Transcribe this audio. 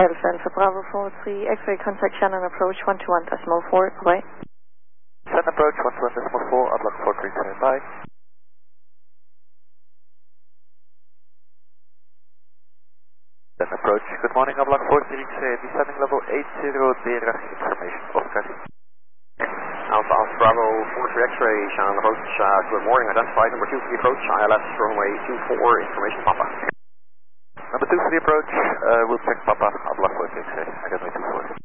Elephant for Bravo 43, X-ray contact Shannon approach 121.4, bye. Shannon approach 121.4, Outlook 437, bye. Shannon approach, good morning, Outlook 436, descending level 80, Derag information, Oscar. Alpha Alpha Bravo 43 X-ray, Shannon approach, good morning, identified number 2 for the approach, ILS runway 24, information Papa. Number 2 for the approach, we'll check Papa, Outlook 436, I got my 24.